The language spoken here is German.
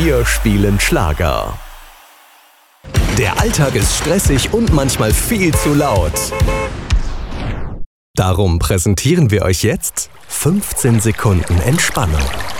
Wir spielen Schlager. Der Alltag ist stressig und manchmal viel zu laut. Darum präsentieren wir euch jetzt 15 Sekunden Entspannung.